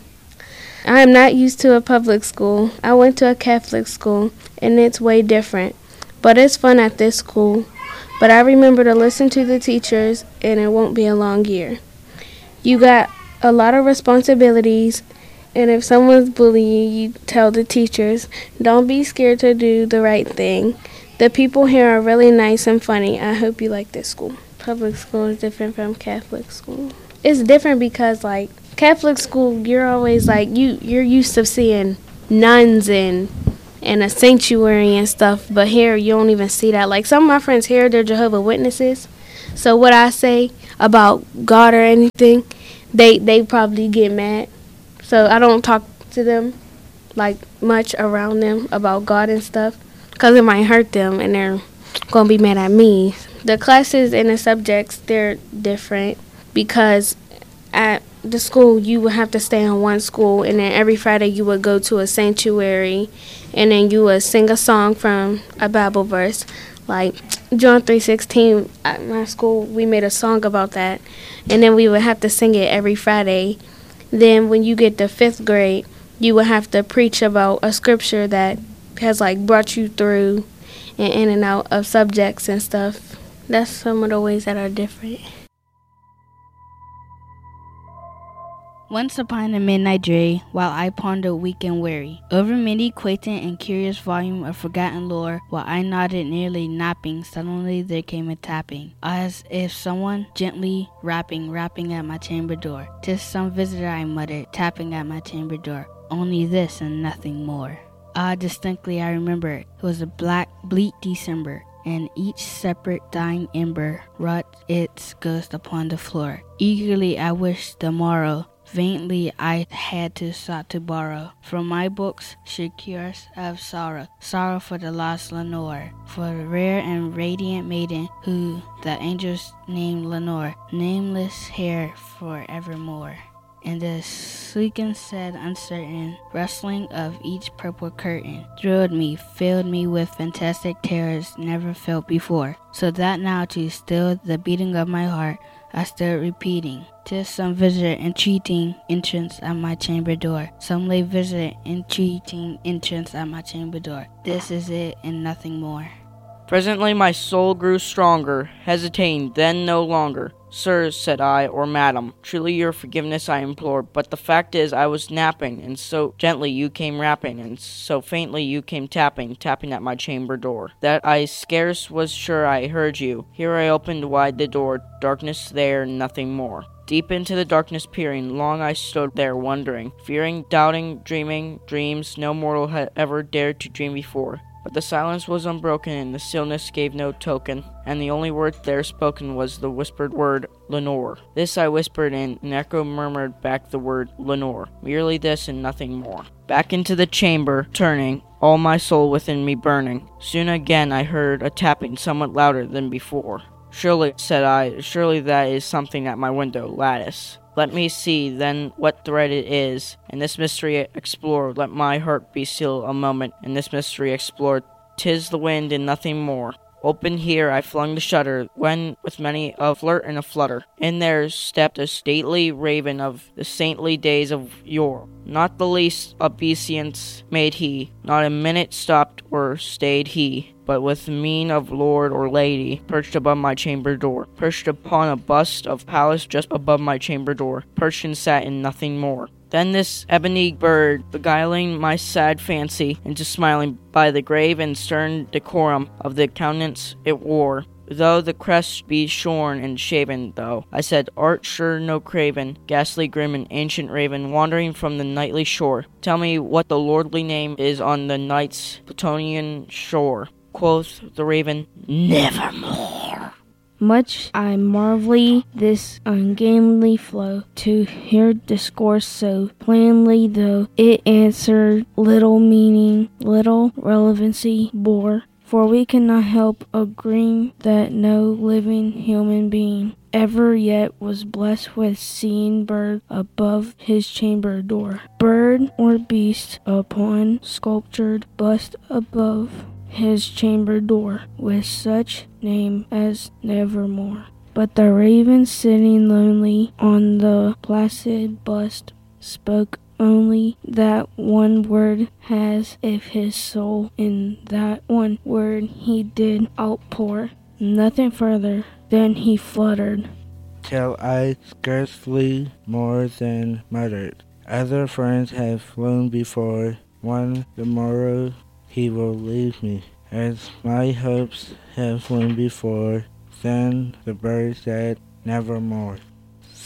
I am not used to a public school. I went to a Catholic school, and it's way different. But it's fun at this school. But I remember to listen to the teachers, and it won't be a long year. You got a lot of responsibilities, and if someone's bullying you, tell the teachers. Don't be scared to do the right thing. The people here are really nice and funny. I hope you like this school. Public school is different from Catholic school. It's different because, Catholic school, you're always like, you're used to seeing nuns and a sanctuary and stuff, but here you don't even see that. Like, some of my friends here, they're Jehovah's Witnesses, so what I say about God or anything, they probably get mad. So I don't talk to them like much around them about God and stuff, because it might hurt them and they're gonna be mad at me. The classes and the subjects, they're different, because at the school you would have to stay in one school, and then every Friday you would go to a sanctuary, and then you would sing a song from a Bible verse, like John 3:16. At my school we made a song about that, and then we would have to sing it every Friday. Then when you get to 5th grade, you would have to preach about a scripture that has like brought you through and in and out of subjects and stuff. That's some of the ways that are different. Once upon a midnight day, while I pondered weak and weary over many quaint and curious volume of forgotten lore, while I nodded nearly napping, suddenly there came a tapping, as if someone gently rapping at my chamber door. "'Tis some visitor," I muttered, tapping at my chamber door. "Only this and nothing more." Distinctly I remember it. It was a black, bleak December, and each separate dying ember wrought its ghost upon the floor. Eagerly I wished the morrow. Vainly I had to sought to borrow from my books should cures of sorrow, sorrow for the lost Lenore, for the rare and radiant maiden who the angels named Lenore, nameless here forevermore. And the sleek and sad uncertain rustling of each purple curtain thrilled me, filled me with fantastic terrors never felt before, so that now to still the beating of my heart I stood repeating, "'Tis some visitor entreating entrance at my chamber door. Some late visitor entreating entrance at my chamber door. This is it and nothing more." Presently my soul grew stronger, hesitating then no longer. "Sir," said I, "or madam, truly your forgiveness I implore, but the fact is I was napping, and so gently you came rapping, and so faintly you came tapping at my chamber door, that I scarce was sure I heard you. Here I opened wide the door, darkness there, nothing more. Deep into the darkness peering, long I stood there wondering, fearing, doubting, dreaming, dreams no mortal had ever dared to dream before. But the silence was unbroken, and the stillness gave no token, and the only word there spoken was the whispered word, Lenore. This I whispered, and an echo murmured back the word, Lenore. Merely this and nothing more. Back into the chamber, turning, all my soul within me burning. Soon again I heard a tapping somewhat louder than before. "Surely," said I, "surely that is something at my window lattice. Let me see, then, what thread it is, and this mystery explore. Let my heart be still a moment, and this mystery explore. 'Tis the wind and nothing more." Open here I flung the shutter, when, with many a flirt and a flutter, in there stepped a stately raven of the saintly days of yore. Not the least obeisance made he, not a minute stopped or stayed he, but with mien of lord or lady, perched above my chamber door, perched upon a bust of Pallas just above my chamber door, perched and sat and nothing more. Then this ebony bird, beguiling my sad fancy into smiling by the grave and stern decorum of the countenance it wore, though the crest be shorn and shaven, though, I said, "Art sure no craven, ghastly grim and ancient raven, wandering from the nightly shore? Tell me what the lordly name is on the night's Plutonian shore." Quoth the raven, "Nevermore." Much I marvel this ungainly flow, to hear discourse so plainly, though it answered little meaning, little relevancy bore. For we cannot help agreeing that no living human being ever yet was blessed with seeing bird above his chamber door, bird or beast upon sculptured bust above his chamber door, with such name as Nevermore. But the raven sitting lonely on the placid bust spoke only that one word, as if his soul in that one word he did outpour. Nothing further, then he fluttered, till I scarcely more than muttered, "Other friends have flown before, one the morrow he will leave me, as my hopes have flown before." Then the bird said, "Nevermore."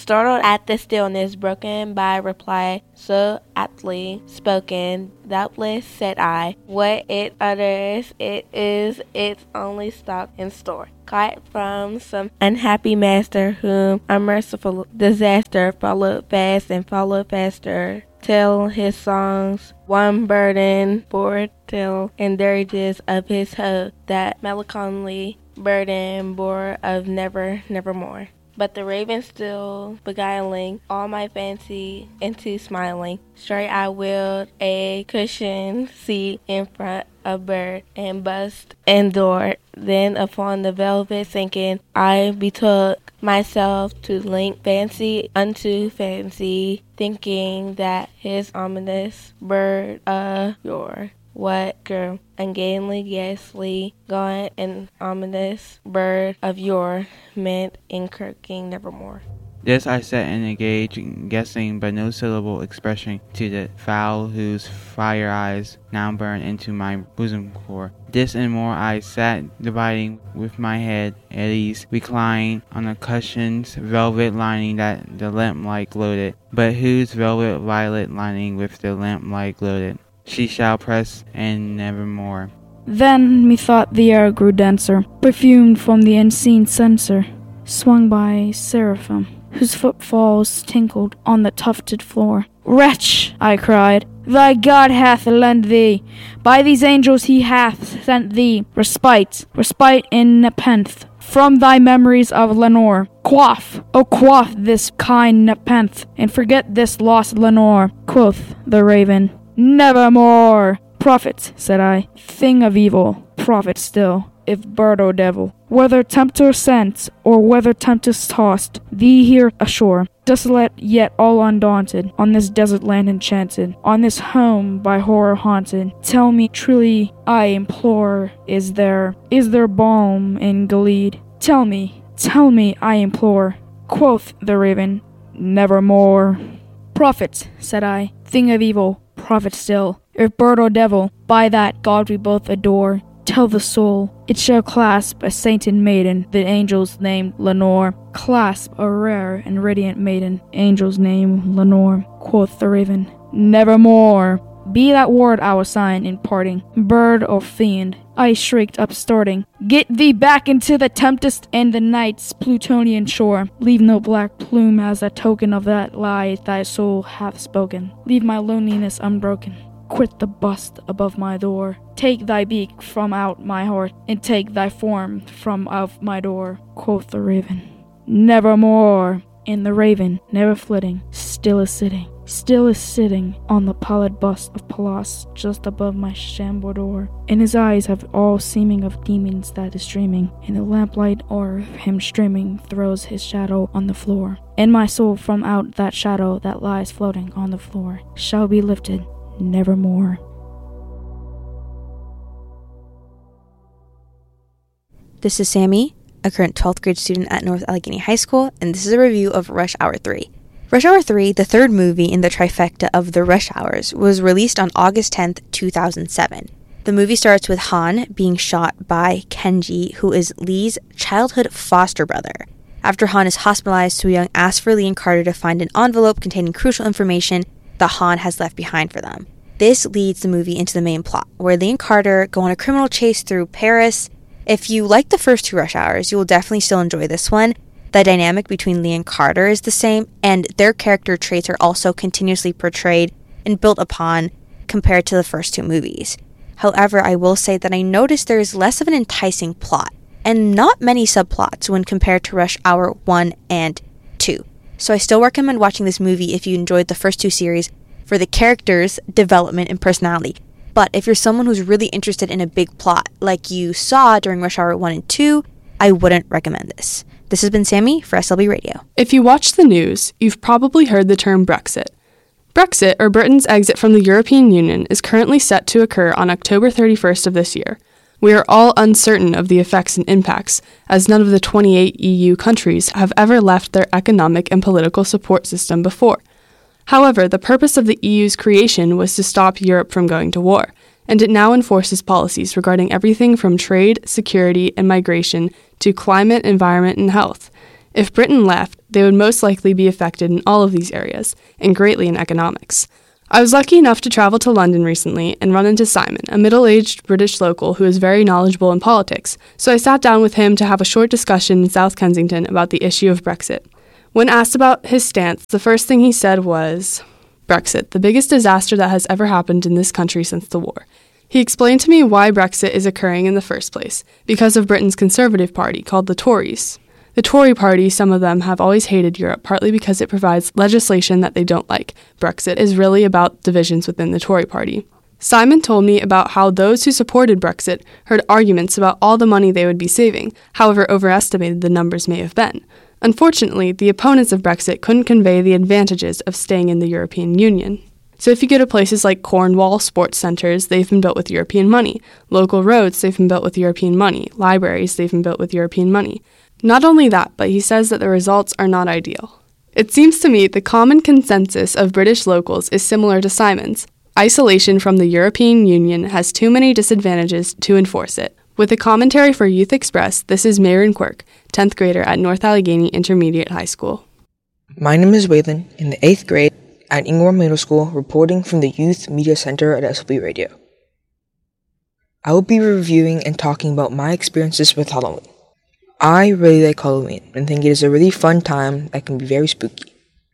Startled at the stillness broken by reply so aptly spoken, doubtless, said I, what it utters, it is its only stock in store. Caught from some unhappy master whom a merciful disaster followed fast and followed faster, till his songs one burden bore till and dirges of his hope that melancholy burden bore of never, nevermore. But the raven still beguiling all my fancy into smiling, straight I willed a cushioned seat in front of bird and bust and door. Then upon the velvet sinking, I betook myself to link fancy unto fancy, thinking that his ominous bird of yore, what girl, ungainly, ghastly, gaunt, and ominous bird of yore, meant in kirking nevermore. This I sat and engaged, guessing but no syllable expression to the fowl whose fire eyes now burn into my bosom core. This and more I sat dividing with my head at ease, reclined on a cushion's velvet lining that the lamplight gloated, but whose velvet violet lining with the lamplight gloated. She shall press and nevermore. Then methought the air grew denser, perfumed from the unseen censer, swung by seraphim, whose footfalls tinkled on the tufted floor. Wretch, I cried, thy God hath lent thee, by these angels he hath sent thee, respite in nepenthe, from thy memories of Lenore. Quaff, oh quaff this kind nepenthe, and forget this lost Lenore. Quoth the raven, nevermore. Prophet, said I, thing of evil, prophet still, if bird or devil, whether tempter sent, or whether tempest tossed, thee here ashore, desolate yet all undaunted, on this desert land enchanted, on this home by horror haunted, tell me truly, I implore, is there balm in Gilead? Tell me, I implore. Quoth the raven, nevermore. Prophet, said I, thing of evil, prophet still, if bird or devil, by that God we both adore, tell the soul, it shall clasp a sainted maiden, the angels named Lenore. Clasp a rare and radiant maiden, angels named Lenore. Quoth the raven, nevermore. Be that word our sign in parting, bird or fiend. I shrieked upstarting, get thee back into the tempest and the night's Plutonian shore. Leave no black plume as a token of that lie thy soul hath spoken. Leave my loneliness unbroken. Quit the bust above my door. Take thy beak from out my heart, and take thy form from out my door. Quoth the raven, nevermore. And the raven, never flitting, still is sitting on the pallid bust of Pallas just above my chamber door. And his eyes have all seeming of demons that is dreaming, and the lamplight o'er him streaming throws his shadow on the floor. And my soul from out that shadow that lies floating on the floor shall be lifted nevermore. This is Sammy, a current 12th grade student at North Allegheny High School, and this is a review of Rush Hour 3. Rush Hour 3, the third movie in the trifecta of the Rush Hours, was released on August 10th, 2007. The movie starts with Han being shot by Kenji, who is Lee's childhood foster brother. After Han is hospitalized, Soo Young asks for Lee and Carter to find an envelope containing crucial information that Han has left behind for them. This leads the movie into the main plot, where Lee and Carter go on a criminal chase through Paris. If you like the first two Rush Hours, you will definitely still enjoy this one. The dynamic between Lee and Carter is the same, and their character traits are also continuously portrayed and built upon compared to the first two movies. However, I will say that I noticed there is less of an enticing plot, and not many subplots when compared to Rush Hour 1 and 2. So I still recommend watching this movie if you enjoyed the first two series for the characters' development and personality. But if you're someone who's really interested in a big plot, like you saw during Rush Hour 1 and 2, I wouldn't recommend this. This has been Sammy for SLB Radio. If you watch the news, you've probably heard the term Brexit. Brexit, or Britain's exit from the European Union, is currently set to occur on October 31st of this year. We are all uncertain of the effects and impacts, as none of the 28 EU countries have ever left their economic and political support system before. However, the purpose of the EU's creation was to stop Europe from going to war, and it now enforces policies regarding everything from trade, security, and migration to climate, environment, and health. If Britain left, they would most likely be affected in all of these areas, and greatly in economics. I was lucky enough to travel to London recently and run into Simon, a middle-aged British local who is very knowledgeable in politics, so I sat down with him to have a short discussion in South Kensington about the issue of Brexit. When asked about his stance, the first thing he said was, "Brexit, the biggest disaster that has ever happened in this country since the war." He explained to me why Brexit is occurring in the first place, because of Britain's Conservative Party, called the Tories. The Tory party, some of them, have always hated Europe, partly because it provides legislation that they don't like. Brexit is really about divisions within the Tory party. Simon told me about how those who supported Brexit heard arguments about all the money they would be saving, however overestimated the numbers may have been. Unfortunately, the opponents of Brexit couldn't convey the advantages of staying in the European Union. So if you go to places like Cornwall sports centres, they've been built with European money. Local roads, they've been built with European money. Libraries, they've been built with European money. Not only that, but he says that the results are not ideal. It seems to me the common consensus of British locals is similar to Simon's. Isolation from the European Union has too many disadvantages to enforce it. With a commentary for Youth Express, this is Mayron Quirk, 10th grader at North Allegheny Intermediate High School. My name is Waylon, in the 8th grade at Ingraham Middle School, reporting from the Youth Media Center at SLB Radio. I will be reviewing and talking about my experiences with Halloween. I really like Halloween and think it is a really fun time that can be very spooky.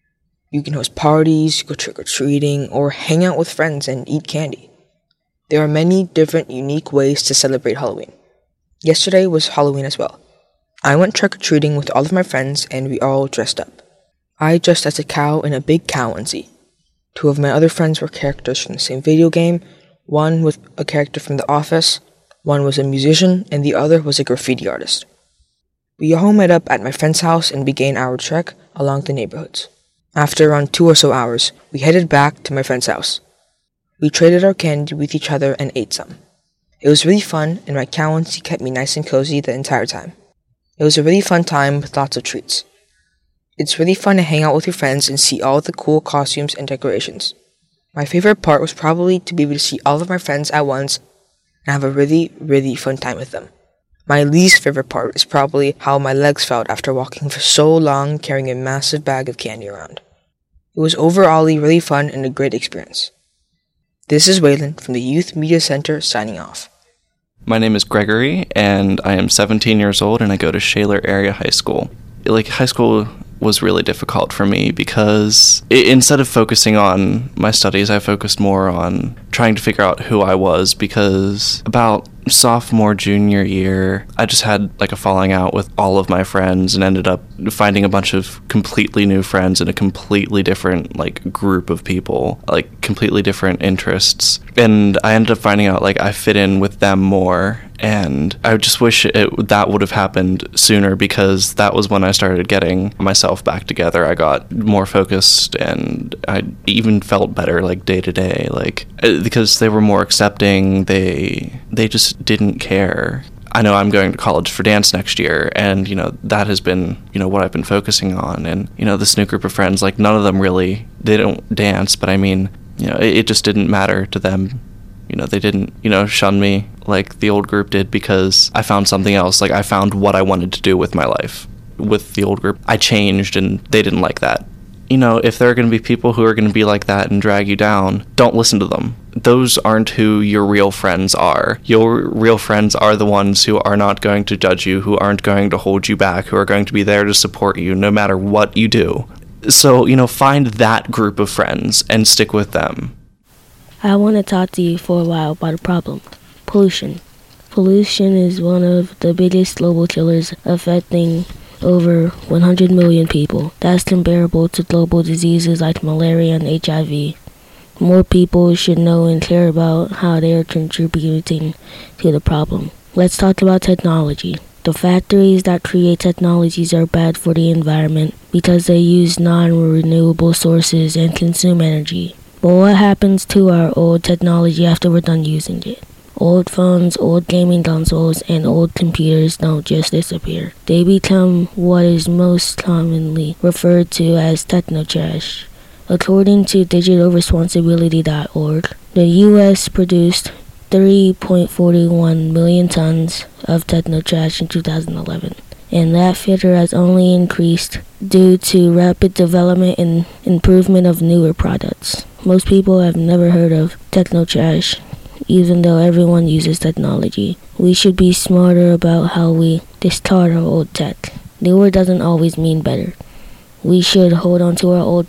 You can host parties, go trick-or-treating, or hang out with friends and eat candy. There are many different unique ways to celebrate Halloween. Yesterday was Halloween as well. I went trick-or-treating with all of my friends and we all dressed up. I dressed as a cow in a big cow onesie. Two of my other friends were characters from the same video game, one was a character from The Office, one was a musician, and the other was a graffiti artist. We all met up at my friend's house and began our trek along the neighborhoods. After around 2 or so hours, we headed back to my friend's house. We traded our candy with each other and ate some. It was really fun, and my cow onesie kept me nice and cozy the entire time. It was a really fun time with lots of treats. It's really fun to hang out with your friends and see all the cool costumes and decorations. My favorite part was probably to be able to see all of my friends at once and have a really, really fun time with them. My least favorite part is probably how my legs felt after walking for so long carrying a massive bag of candy around. It was overall really fun and a great experience. This is Waylon from the Youth Media Center signing off. My name is Gregory, and I am 17 years old, and I go to Shaler Area High School. High school was really difficult for me because instead of focusing on my studies, I focused more on trying to figure out who I was, because about sophomore, junior year, I just had a falling out with all of my friends and ended up finding a bunch of completely new friends in a completely different group of people, completely different interests. And I ended up finding out I fit in with them more. And I just wish that would have happened sooner, because that was when I started getting myself back together. I got more focused and I even felt better day to day, because they were more accepting. They just didn't care. I know I'm going to college for dance next year, and that has been what I've been focusing on. And this new group of friends, none of them really, they don't dance, but I mean, it just didn't matter to them. They didn't, shun me like the old group did, because I found something else. I found what I wanted to do with my life. With the old group, I changed, and they didn't like that. If there are going to be people who are going to be like that and drag you down, don't listen to them. Those aren't who your real friends are. Your real friends are the ones who are not going to judge you, who aren't going to hold you back, who are going to be there to support you no matter what you do. So, find that group of friends and stick with them. I want to talk to you for a while about a problem. Pollution. Pollution is one of the biggest global killers, affecting over 100 million people. That's comparable to global diseases like malaria and HIV. More people should know and care about how they are contributing to the problem. Let's talk about technology. The factories that create technologies are bad for the environment because they use non-renewable sources and consume energy. But what happens to our old technology after we're done using it? Old phones, old gaming consoles, and old computers don't just disappear. They become what is most commonly referred to as technotrash. According to digitalresponsibility.org, the U.S. produced 3.41 million tons of technotrash in 2011. and that fear has only increased due to rapid development and improvement of newer products. Most people have never heard of techno-trash, even though everyone uses technology. We should be smarter about how we discard our old tech. Newer doesn't always mean better. We should hold on to our old